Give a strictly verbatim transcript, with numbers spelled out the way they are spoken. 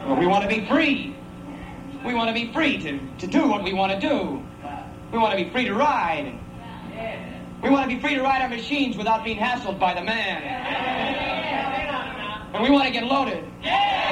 Well, we want to be free. We want to be free to, to do what we want to do. We want to be free to ride. We want to be free to ride our machines without being hassled by the man. And we want to get loaded.